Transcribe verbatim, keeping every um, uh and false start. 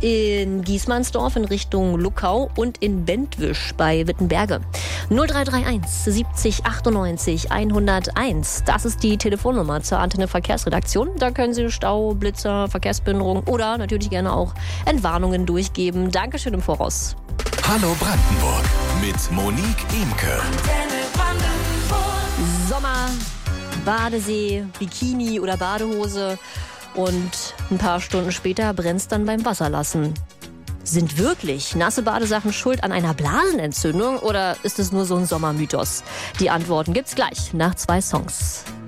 in Giesmannsdorf in Richtung Luckau und in Bentwisch bei Wittenberge. null drei drei eins siebzig achtundneunzig hunderteins. Das ist die Telefonnummer zur Antenne Verkehrsredaktion. Da können Sie Stau, Blitzer, Verkehrsbehinderung oder natürlich gerne auch Entwarnungen durchgeben. Dankeschön im Voraus. Hallo Brandenburg mit Monique Imke. Sommer, Badesee, Bikini oder Badehose und ein paar Stunden später brennt's dann beim Wasserlassen. Sind wirklich nasse Badesachen schuld an einer Blasenentzündung oder ist es nur so ein Sommermythos? Die Antworten gibt's gleich nach zwei Songs.